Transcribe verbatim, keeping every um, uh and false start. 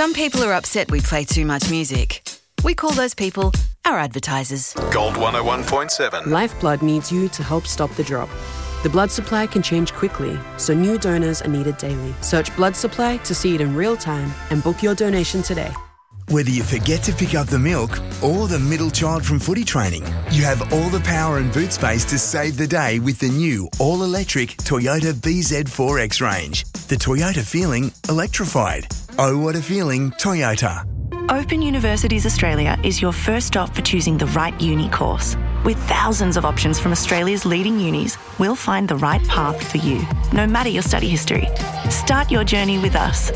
Some people are upset we play too much music. We call those people our advertisers. Gold one oh one point seven. Lifeblood needs you to help stop the drop. The blood supply can change quickly, so new donors are needed daily. Search blood supply to see it in real time and book your donation today. Whether you forget to pick up the milk or the middle child from footy training, you have all the power and boot space to save the day with the new all-electric Toyota B Z four X range. The Toyota feeling electrified. Oh, what a feeling, Toyota. Open Universities Australia is your first stop for choosing the right uni course. With thousands of options from Australia's leading unis, we'll find the right path for you, no matter your study history. Start your journey with us